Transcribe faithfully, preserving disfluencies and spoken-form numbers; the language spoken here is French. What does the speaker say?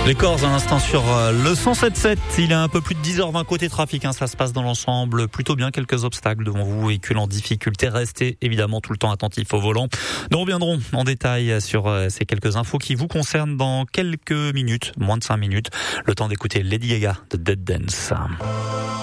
Les Corses à l'instant sur le cent sept sept. Il est un peu plus de dix heures vingt côté trafic. Hein, ça se passe dans l'ensemble plutôt bien. Quelques obstacles devant vous, véhicules en difficulté. Restez évidemment tout le temps attentifs au volant. Nous reviendrons en détail sur ces quelques infos qui vous concernent dans quelques minutes, moins de cinq minutes. Le temps d'écouter Lady Gaga de Dead Dance.